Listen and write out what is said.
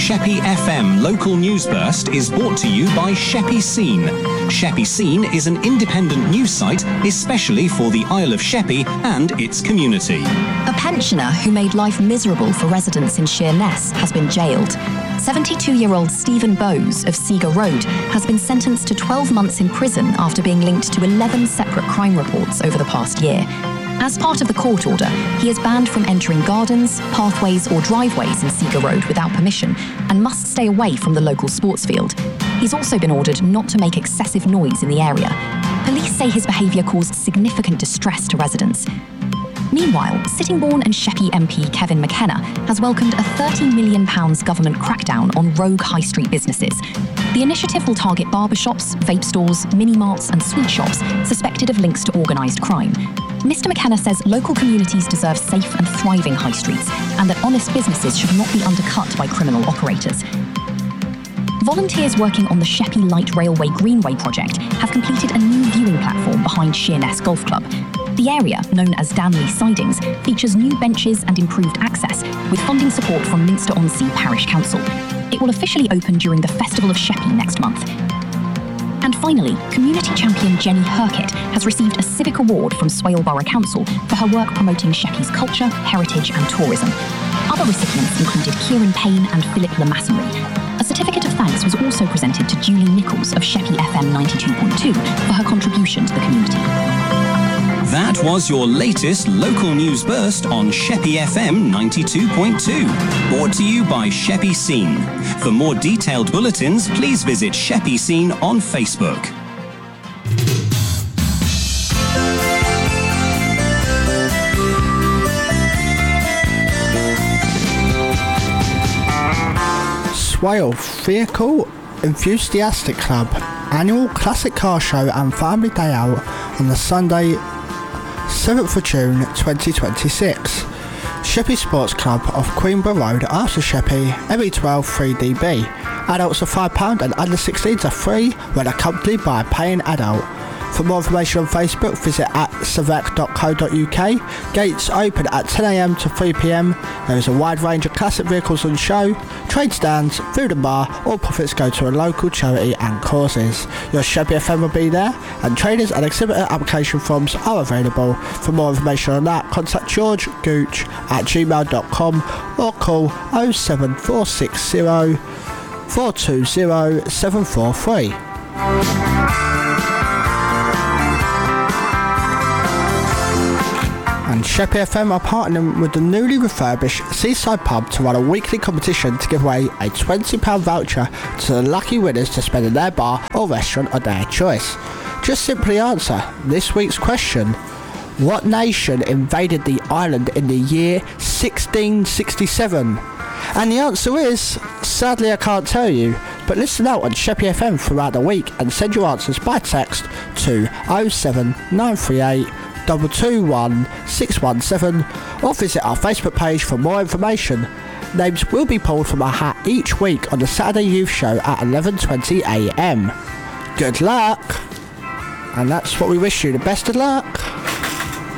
Sheppey FM local news burst is brought to you by Sheppey Scene. Sheppey Scene is an independent news site especially for the Isle of Sheppey and its community. A pensioner who made life miserable for residents in Sheerness has been jailed. 72-year-old Stephen Bowes of Seager Road has been sentenced to 12 months in prison after being linked to 11 separate crime reports over the past year. As part of the court order, he is banned from entering gardens, pathways or driveways in Seager Road without permission and must stay away from the local sports field. He's also been ordered not to make excessive noise in the area. Police say his behaviour caused significant distress to residents. Meanwhile, Sittingbourne and Sheppey MP Kevin McKenna has welcomed a £30 million government crackdown on rogue high street businesses. The initiative will target barbershops, vape stores, mini-marts and sweet shops suspected of links to organised crime. Mr McKenna says local communities deserve safe and thriving high streets and that honest businesses should not be undercut by criminal operators. Volunteers working on the Sheppey Light Railway Greenway project have completed a new viewing platform behind Sheerness Golf Club. The area, known as Danley Sidings, features new benches and improved access, with funding support from Minster-on-Sea Parish Council. It will officially open during the Festival of Sheppey next month. And finally, community champion Jenny Herkett has received a civic award from Swale Borough Council for her work promoting Sheppey's culture, heritage and tourism. Other recipients included Kieran Payne and Philip Lamassenry. A certificate of thanks was also presented to Julie Nichols of Sheppey FM 92.2 for her contribution to the community. That was your latest local news burst on Sheppey FM 92.2, brought to you by Sheppey Scene. For more detailed bulletins, please visit Sheppey Scene on Facebook. Swale Vehicle Enthusiastic Club annual classic car show and family day out on the Sunday 7th of June 2026. Sheppey Sports Club off Queenborough Road after Sheppey, ME12 3DB. Adults are £5 and under 16s are free when accompanied by a paying adult. For more information on Facebook, visit @savec.co.uk. Gates open at 10 a.m. to 3 p.m. There is a wide range of classic vehicles on show, trade stands, food and bar. All profits go to a local charity and causes. Your Sheppey FM will be there, and traders and exhibitor application forms are available. For more information on that, contact georgegooch@gmail.com or call 07460 420 743. And Sheppey FM are partnering with the newly refurbished Seaside Pub to run a weekly competition to give away a £20 voucher to the lucky winners to spend in their bar or restaurant of their choice. Just simply answer this week's question. What nation invaded the island in the year 1667? And the answer is, sadly I can't tell you, but listen out on Sheppey FM throughout the week and send your answers by text to 07938 221 617 or visit our Facebook page for more information. Names will be pulled from a hat each week on the Saturday Youth Show at 11:20 a.m. Good luck! And that's what we wish you, the best of luck!